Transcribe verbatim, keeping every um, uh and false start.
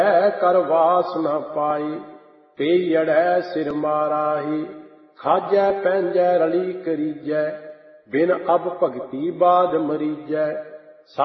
कर वास न पाई, ते अड़ै सिर माराही। खाजै पैंजै रली करीजै, बिन अब भगती बाद मरीजै।